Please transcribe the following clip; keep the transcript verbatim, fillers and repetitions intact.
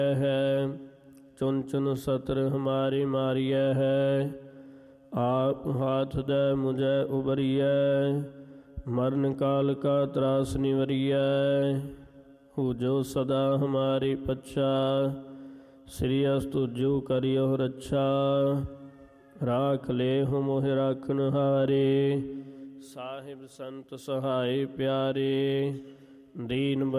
ਹੈ। ਚੁਨ ਚੁਨ ਸਤਰ ਹਮਾਰੀ ਮਾਰੀਐ ਹੈ। ਆਪ ਹਾਥ ਦੈ ਮੁਝੈ ਉਬਰੀਐ। ਮਰਨ ਕਾਲ ਕਾ ਤਰਾਸ ਨਿਵਰੀਐ। ਹੋ ਜੋ ਸਦਾ ਹਮਾਰੀ ਪੱਛਾ। ਸ੍ਰੀ ਅਸ ਤੁਜੋ ਕਰਿਓ ਰੱਛਾ। ਰਾਖ ਲੈ ਹੋ ਮੋਹ ਰਾਖਨ ਹਾਰੇ। ਸਾਹਿਬ ਸੰਤ ਸਹਾਏ ਪਿਆਰੇ। ਦੀਨ